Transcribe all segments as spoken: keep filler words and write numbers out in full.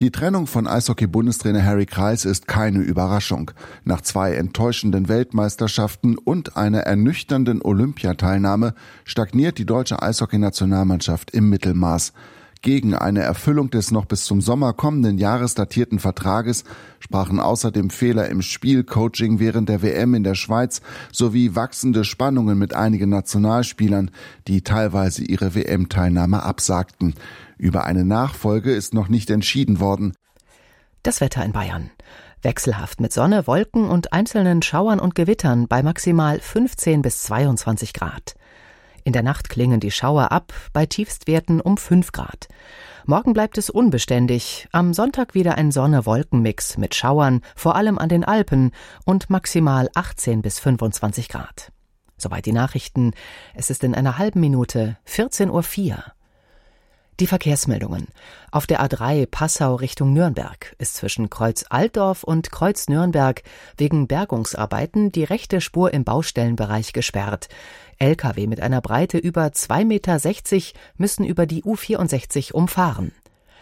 Die Trennung von Eishockey-Bundestrainer Harry Kreis ist keine Überraschung. Nach zwei enttäuschenden Weltmeisterschaften und einer ernüchternden Olympiateilnahme stagniert die deutsche Eishockey-Nationalmannschaft im Mittelmaß. Gegen eine Erfüllung des noch bis zum Sommer kommenden Jahres datierten Vertrages sprachen außerdem Fehler im Spielcoaching während der W M in der Schweiz sowie wachsende Spannungen mit einigen Nationalspielern, die teilweise ihre W M-Teilnahme absagten. Über eine Nachfolge ist noch nicht entschieden worden. Das Wetter in Bayern. Wechselhaft mit Sonne, Wolken und einzelnen Schauern und Gewittern bei maximal fünfzehn bis zweiundzwanzig Grad. In der Nacht klingen die Schauer ab, bei Tiefstwerten um fünf Grad. Morgen bleibt es unbeständig, am Sonntag wieder ein Sonne-Wolken-Mix mit Schauern, vor allem an den Alpen und maximal achtzehn bis fünfundzwanzig Grad. Soweit die Nachrichten. Es ist in einer halben Minute vierzehn Uhr vier. Die Verkehrsmeldungen. Auf der A drei Passau Richtung Nürnberg ist zwischen Kreuz Altdorf und Kreuz Nürnberg wegen Bergungsarbeiten die rechte Spur im Baustellenbereich gesperrt. L K W mit einer Breite über zwei Meter sechzig müssen über die U vierundsechzig umfahren.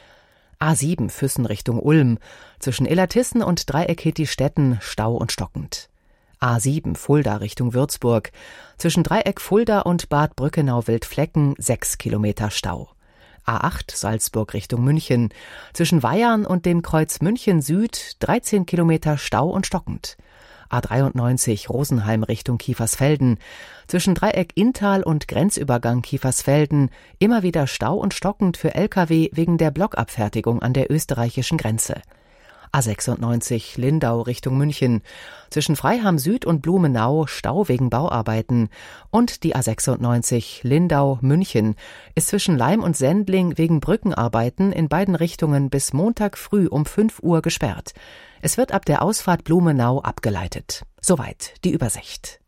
A sieben Füssen Richtung Ulm. Zwischen Illertissen und Dreieck Hetti-Stetten Stau und stockend. A sieben Fulda Richtung Würzburg. Zwischen Dreieck Fulda und Bad Brückenau-Wildflecken sechs Kilometer Stau. A acht Salzburg Richtung München. Zwischen Weyarn und dem Kreuz München Süd dreizehn Kilometer Stau und stockend. A dreiundneunzig Rosenheim Richtung Kiefersfelden. Zwischen Dreieck Inntal und Grenzübergang Kiefersfelden immer wieder Stau und stockend für L K W wegen der Blockabfertigung an der österreichischen Grenze. A sechsundneunzig Lindau Richtung München. Zwischen Freiham Süd und Blumenau Stau wegen Bauarbeiten. Und die A sechsundneunzig Lindau-München ist zwischen Laim und Sendling wegen Brückenarbeiten in beiden Richtungen bis Montag früh um fünf Uhr gesperrt. Es wird ab der Ausfahrt Blumenau abgeleitet. Soweit die Übersicht.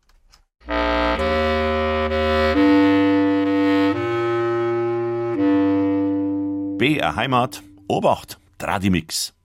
B R Heimat, Obacht, Tradimix.